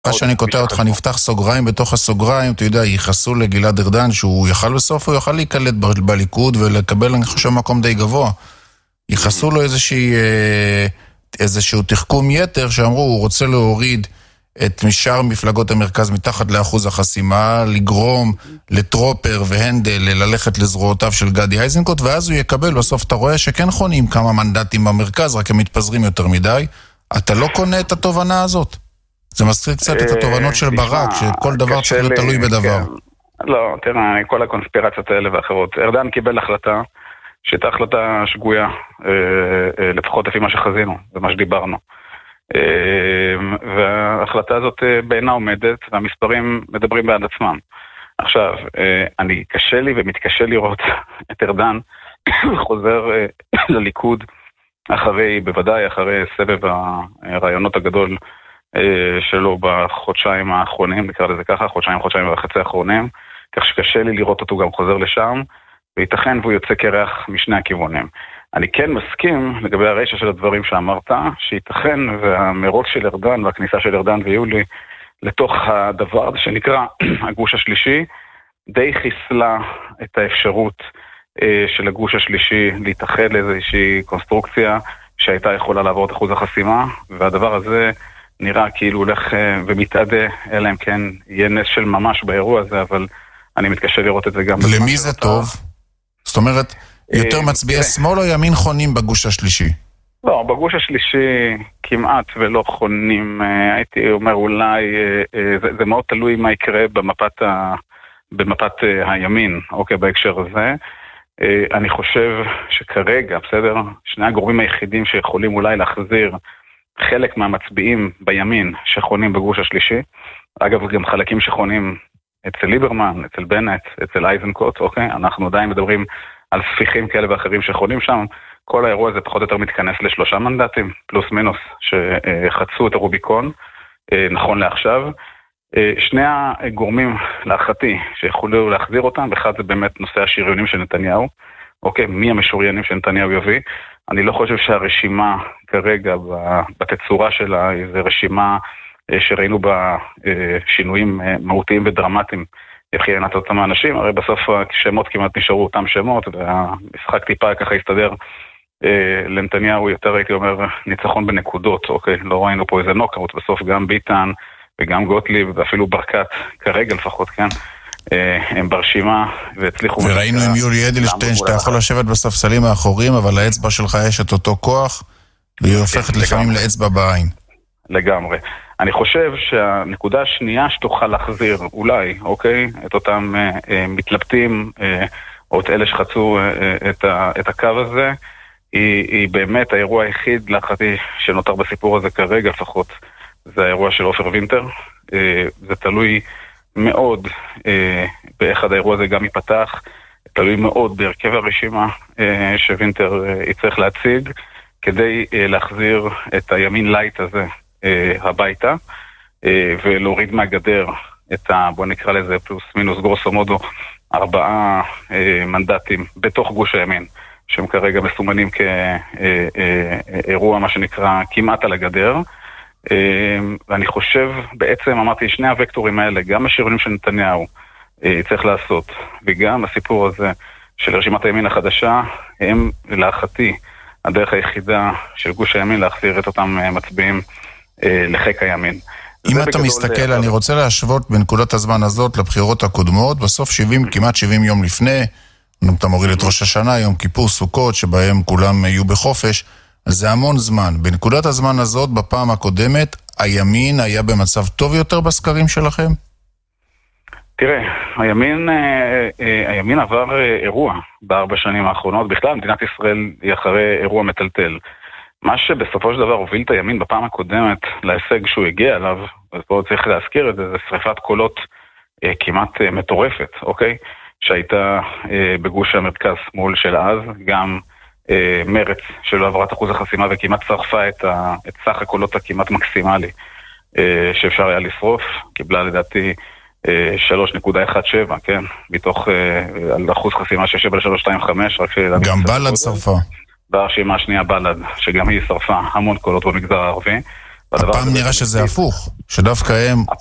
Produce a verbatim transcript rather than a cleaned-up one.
מה שאני קוטע אותך, נפתח סוגריים בתוך הסוגריים, אתה יודע, ייחסו לגלעד ארדן שהוא יכל בסוף, הוא יכל להיקלט בליכוד ולקבל, אני חושב, מקום די גבוה. ייחסו לו איזושהי, איזשהו תחכום יתר שאמרו, הוא רוצה להוריד את משאר מפלגות המרכז מתחת לאחוז החסימה, לגרום לטרופר והנדל ללכת לזרועותיו של גדי איזנקוט, ואז הוא יקבל, בסוף אתה רואה שכן חונים כמה מנדטים במרכז, רק הם מתפזרים יותר מדי. אתה לא קונה את התובנה הזאת? זה מזכיר קצת את התובנות של ברק, שכל דבר צריך להיות תלוי בדבר. לא, תראה, כל הקונספירציות האלה ואחרות. ארדן קיבל החלטה, שהייתה החלטה שגויה, לפחות לפי מה שחזינו, ומה שדיברנו. וההחלטה הזאת בעינה עומדת, והמספרים מדברים בעד עצמם. עכשיו, אני קשה לי ומתקשה לראות את ארדן חוזר לליכוד, אחרי, בוודאי אחרי סבב הרעיונות הגדול שלו בחודשיים האחרונים, נקרא לזה ככה, חודשיים, חודשיים וחצי האחרונים, כך שקשה לי לראות אותו גם חוזר לשם, וייתכן והוא יוצא קרח משני הכיוונים. אני כן מסכים לגבי הרשע של הדברים שאמרת, שייתכן והמרוץ של ארדן והכניסה של ארדן ויולי לתוך הדבר הזה שנקרא הגוש השלישי, די חיסלה את האפשרות של הגוש השלישי להתאחד לאיזושהי קונסטרוקציה שהייתה יכולה לעבור את אחוז החסימה, והדבר הזה נראה כאילו הולך ומתעדה, אלא אם כן יהיה נס של ממש באירוע הזה, אבל אני מתקשה לראות את זה גם. למי זה טוב? זאת אומרת, יותר מצביעי שמאל או ימין חונים בגוש השלישי? לא, בגוש השלישי כמעט ולא חונים, הייתי אומר אולי, זה מאוד תלוי מה יקרה במפת ה... במפת הימין, אוקיי, בהקשר הזה. אני חושב שכרגע, בסדר, שני הגורמים היחידים שיכולים אולי להחזיר חלק מהמצביעים בימין שחונים בגוש השלישי, אגב גם חלקים שחונים אצל ליברמן, אצל בנט, אצל אייזנקוט, אוקיי, אנחנו עדיין מדברים על ספיחים כאלה ואחרים שחונים שם, כל האירוע הזה פחות או יותר מתכנס לשלושה מנדטים, פלוס מינוס, שחצו את הרוביקון, נכון לעכשיו. שני הגורמים להערכתי שיכולו להחזיר אותם, אחד זה באמת נושא השריונים של נתניהו, אוקיי, מי המשוריינים שנתניהו יביא. אני לא חושב שהרשימה כרגע בתצורה שלה, זו רשימה שראינו בה שינויים מהותיים ודרמטיים מבחינת אותם האנשים, הרי בסוף השמות כמעט נשארו אותם שמות, והמשחק טיפה ככה הסתדר לנתניהו, יותר הייתי אומר ניצחון בנקודות, אוקיי, לא ראינו פה איזה נוקאוט, בסוף גם ביטן וגם גוטליב, ואפילו ברקת, כרגע לפחות, כן, הם ברשימה, והצליחו... וראינו עם יולי אדלשטיין, שאתה יכול לשבת בספסלים האחוריים, אבל האצבע שלך יש את אותו כוח, והיא הופכת לפעמים לאצבע בעין. לגמרי. אני חושב שהנקודה השנייה שתוכל להחזיר, אולי, אוקיי, את אותם מתלבטים, או את אלה שחצו את הקו הזה, היא באמת האירוע היחיד להחלטי שנותר בסיפור הזה כרגע לפחות, זה האירוע של עופר וינטר. זה תלוי מאוד באיך האירוע הזה גם ייפתח, תלוי מאוד בהרכב הרשימה שווינטר יצטרך להציג, כדי להחזיר את הימין לייט הזה הביתה, ולהוריד מהגדר את ה, בוא נקרא לזה פלוס מינוס גרוסו מודו, ארבעה מנדטים בתוך גוש הימין, שהם כרגע מסומנים כאירוע מה שנקרא כמעט על הגדר. ואני חושב, בעצם אמרתי, שני הוקטורים האלה, גם השריונים של נתניהו צריך לעשות, וגם הסיפור הזה של רשימת הימין החדשה, הם להערכתי הדרך היחידה של גוש הימין להחזיר את אותם מצביעים לחיק הימין. אם אתה מסתכל, אני רוצה להשוות בנקודת הזמן הזאת לבחירות הקודמות, בסוף שבעים, כמעט שבעים יום לפני, אתה מוריד את ראש השנה, יום כיפור, סוכות, שבהם כולם יהיו בחופש, אז זה המון זמן. בנקודת הזמן הזאת, בפעם הקודמת, הימין היה במצב טוב יותר בסקרים שלכם? תראה, הימין, הימין עבר אירוע בארבע שנים האחרונות, בכלל מדינת ישראל היא אחרי אירוע מטלטל. מה שבסופו של דבר הוביל את הימין בפעם הקודמת להישג שהוא הגיע אליו, ופה צריך להזכיר את זה, זה שריפת קולות כמעט מטורפת, אוקיי? שהייתה בגוש המרכז שמאל של אז, גם מרץ שלא עברת אחוז החסימה וכמעט שרפה את, ה, את סך הקולות הכמעט מקסימלי שאפשר היה לשרוף, קיבלה לדעתי שלוש נקודה אחת שבע, כן? מתוך על אחוז חסימה של שבע שלוש שתיים חמש, רק גם בלד שרפה. ברשימה השנייה בלד, שגם היא שרפה המון קולות במגזר הערבי, הפעם נראה שזה הפוך, שדווקא הם